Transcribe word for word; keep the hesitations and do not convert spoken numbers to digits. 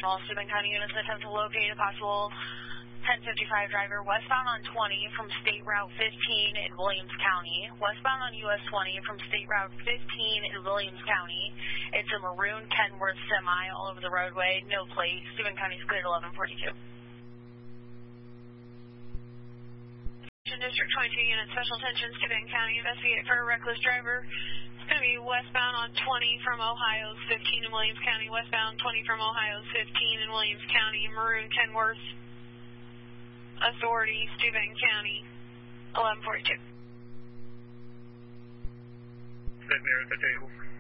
attention all Steuben County units attempt to locate a possible ten fifty-five driver westbound on twenty from State Route fifteen in Williams County. Westbound on U S twenty from State Route fifteen in Williams County. It's a maroon Kenworth semi all over the roadway, no plate. Steuben County is cleared eleven forty-two. District twenty-two unit, special attention, Steuben County, investigate for a reckless driver. It's going to be westbound on twenty from Ohio's fifteen in Williams County, westbound twenty from Ohio's fifteen in Williams County, maroon Kenworth. Authority, Steuben County, eleven forty-two. Sit there at the table.